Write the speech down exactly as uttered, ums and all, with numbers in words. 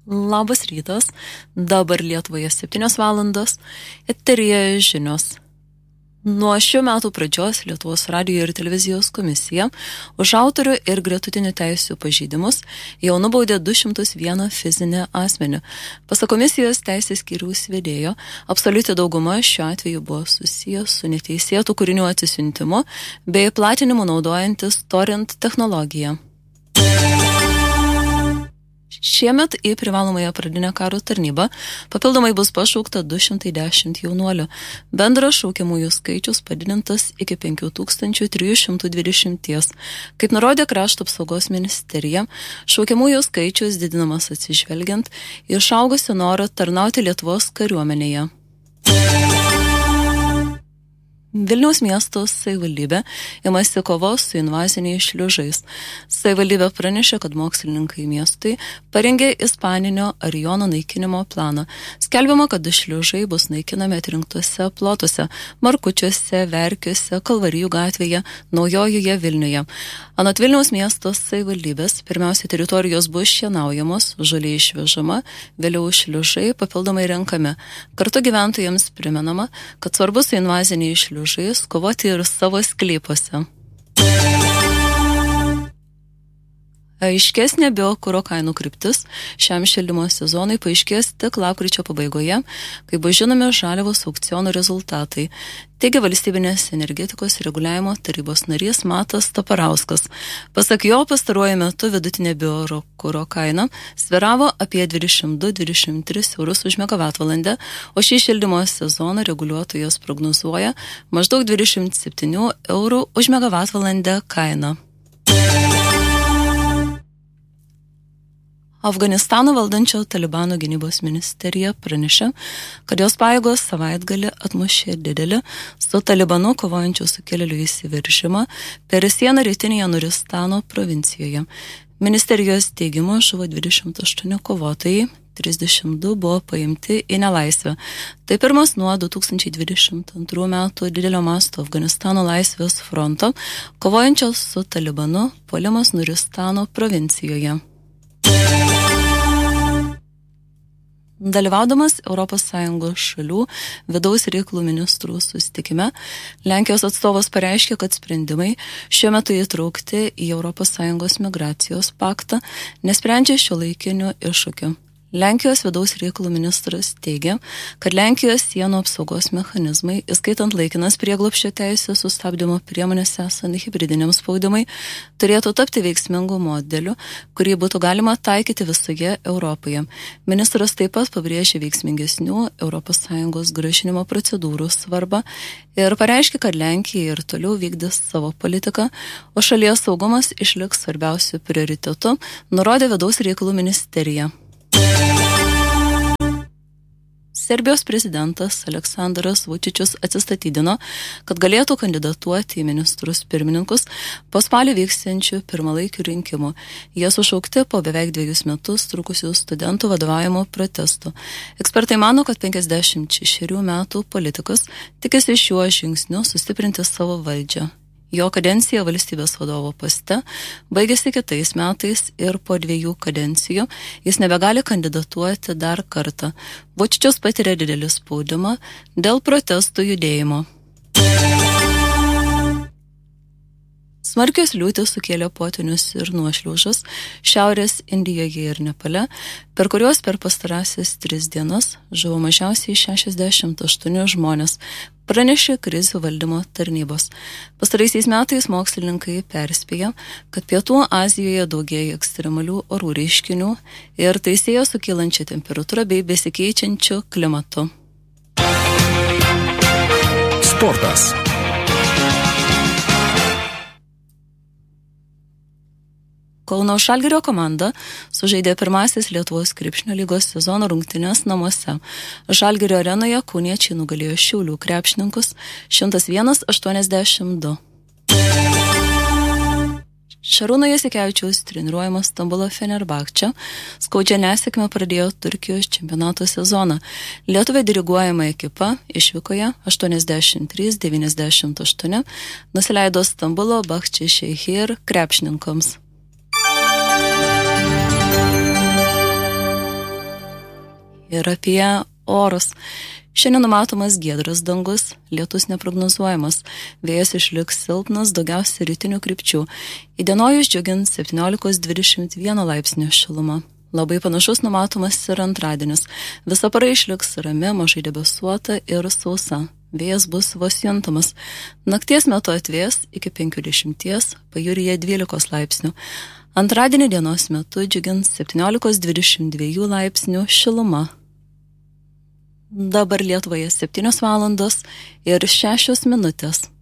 Labas rytas, dabar Lietuvoje septynios valandos, eteryje žinios. Nuo šių metų pradžios Lietuvos radijo ir televizijos komisija už autorių ir gretutinių teisių pažeidimus jau nubaudė du šimtus vieną fizinį asmenį. Pasak komisijos teisės skyriaus vedėjo, absoliuti dauguma šiuo atveju buvo susijęs su neteisėtų kūrinių atsisiuntimu bei platinimu naudojantis torrent technologiją. Šiemet į privalomąją pradinę karo tarnybą papildomai bus pašaukta du šimtai dešimt jaunuolių. Bendras šaukiamųjų skaičius padidintas iki penkių tūkstančių trijų šimtų dvidešimt. Kaip nurodė Krašto apsaugos ministerija, šaukiamųjų skaičius didinamas atsižvelgiant į išaugusį norą tarnauti Lietuvos kariuomenėje. Vilniaus miesto savivaldybė imasi kovos su invaziniais šliužais. Savivaldybė pranešė, kad mokslininkai miestui parengė ispaninio arijono naikinimo planą. Skelbiama, kad šliužai bus naikinami atrinktose plotuose – Markučiuose, Verkiuose, Kalvarijų gatvėje, Naujojoje Vilniuje. Anot Vilniaus miesto savivaldybės, pirmiausia teritorijos bus šienaujamos, žolė išvežama, vėliau šliužai papildomai renkami. Kartu gyventojams primenama, kad svarbu su invaziniais šliužais žais kovoti ir savo sklypuose. Aiškesnė biokuro kainų kryptis šiam šildymo sezonui paaiškės tik lapkričio pabaigoje, kai bus žinomi žaliavos aukciono rezultatai, teigia Valstybinės energetikos reguliavimo tarybos narys Matas Taparauskas. Pasak jo, pastaruoju metu vidutinė biokuro kaina sviravo apie dvidešimt du dvidešimt tris eurus už megavatvalandę, o šį šildymo sezoną reguliuotojas prognozuoja maždaug dvidešimt septynių eurų už megavatvalandę kainą. Afganistano valdančio Talibano gynybos ministerija pranešė, kad jos pajėgos savaitgalį atmušė didelį su Talibanu kovojančių sukilėlių įsiveržimą per sieną rytinėje Nuristano provincijoje. Ministerijos teigimu žuvo dvidešimt aštuoni kovotojai, trisdešimt du buvo paimti į nelaisvę. Tai pirmas nuo du tūkstančiai dvidešimt antrų metų didelio masto Afganistano laisvės fronto, kovojančio su Talibanu puolimas Nuristano provincijoje. Dalyvaudamas Europos Sąjungos šalių vidaus reikalų ministrų susitikime, Lenkijos atstovas pareiškė, kad sprendimai šiuo metu įtraukti į Europos Sąjungos migracijos paktą nesprendžia šiuolaikinių iššūkių. Lenkijos vidaus reikalų ministras teigia, kad Lenkijos sienų apsaugos mechanizmai, įskaitant laikinas prieglobsčio teisės sustabdymo priemonės esant hibridiniam spaudimui, turėtų tapti veiksmingų modelių, kurį būtų galima taikyti visoje Europoje. Ministras taip pat pabrėžė veiksmingesnių Europos Sąjungos grąžinimo procedūrų svarbą ir pareiškė, kad Lenkija ir toliau vykdys savo politiką, o šalies saugumas išliks svarbiausių prioritetų, nurodė vidaus reikalų ministerija. Serbijos prezidentas Aleksandras Vučičius atsistatydino, kad galėtų kandidatuoti į ministrus pirmininkus po spalį vyksiančių pirmalaikių rinkimų. Jie sušaukti po beveik dviejus metus trukusių studentų vadovavimo protestų. Ekspertai mano, kad penkiasdešimt šešerių metų politikas tikisi šiuo žingsniu sustiprinti savo valdžią. Jo kadencija valstybės vadovo poste baigėsi kitais metais ir po dviejų kadencijų jis nebegali kandidatuoti dar kartą. Vučičius patiria didelį spaudimą dėl protestų judėjimo. Smarkios liūtys sukėlė potvynius ir nuošliaužas Šiaurės Indijoje ir Nepale, per kuriuos per pastarąsias tris dienas žuvo mažiausiai šešiasdešimt aštuoni žmonės, pranešė krizių valdymo tarnybos. Pastaraisiais metais mokslininkai perspėja, kad Pietų Azijoje daugėja ekstremalių orų reiškinių ir tai sieja su kylančia temperatūra bei besikeičiančiu klimatu. Sportas. Kauno Žalgirio komanda sužaidė pirmasis Lietuvos krepšinio lygos sezono rungtynes namuose. Žalgirio arenoje kauniečiai nugalėjo Šiaulių krepšininkus šimtas vienas aštuoniasdešimt du. Šarūno Jasikevičiaus treniruojamas Stambulo Fenerbahče skaudžią nesėkmę pradėjo Turkijos čempionato sezoną. Lietuvė diriguojama ekipa išvykoje aštuoniasdešimt trys devyniasdešimt aštuoni nusileido Stambulo Bahčešehir krepšininkams. Ir apie orus. Šiandien numatomas giedras dangus, lietus neprognozuojamas, vėjas išliks silpnas, daugiausia rytinių krypčių. Įdienojus džiugins septyniolika dvidešimt vienas laipsnių šiluma. Labai panašus numatomas ir antradienis. Visa para išliks rami, mažai debesuota ir sausa. Vėjas bus vos juntamas. Nakties metu atvės iki penkiasdešimties, pajūryje dvylikos laipsnių. Antradienį dienos metu džiugins septyniolika dvidešimt dviejų laipsnių šiluma. Dabar Lietuvoje septynios valandos ir šešios minutės.